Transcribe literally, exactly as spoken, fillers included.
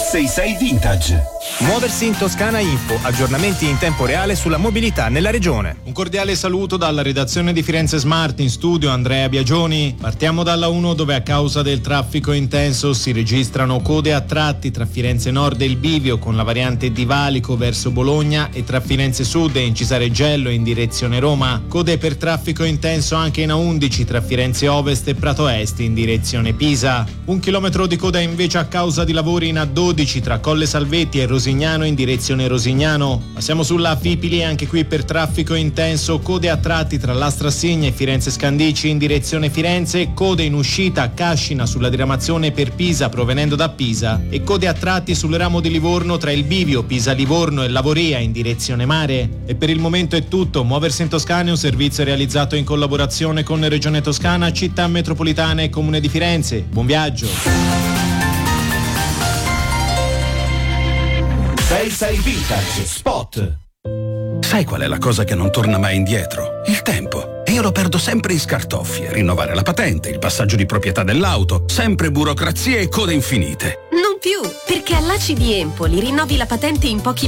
sei sei Vintage. Muoversi in Toscana Info, aggiornamenti in tempo reale sulla mobilità nella regione. Un cordiale saluto dalla redazione di Firenze Smart, in studio Andrea Biagioni. Partiamo dalla uno, dove a causa del traffico intenso si registrano code a tratti tra Firenze Nord e il Bivio con la variante di Valico verso Bologna e tra Firenze Sud e Incisareggello in direzione Roma. Code per traffico intenso anche in A undici tra Firenze Ovest e Prato Est in direzione Pisa. Un chilometro di coda invece a causa di lavori in A dodici tra Colle Salvetti e Rosignano in direzione Rosignano. Passiamo sulla Fipili, anche qui per traffico intenso, code a tratti tra Lastrassigna e Firenze Scandicci in direzione Firenze, code in uscita a Cascina sulla diramazione per Pisa provenendo da Pisa e code a tratti sul ramo di Livorno tra il Bivio, Pisa Livorno e Lavoria in direzione mare. E per il momento è tutto. Muoversi in Toscana è un servizio realizzato in collaborazione con Regione Toscana, Città Metropolitana e Comune di Firenze. Buon viaggio. sei sei Vintage Spot. Sai qual è la cosa che non torna mai indietro? Il tempo. E io lo perdo sempre in scartoffie. Rinnovare la patente, il passaggio di proprietà dell'auto, sempre burocrazie e code infinite. Non più, perché all'A C I di Empoli rinnovi la patente in pochi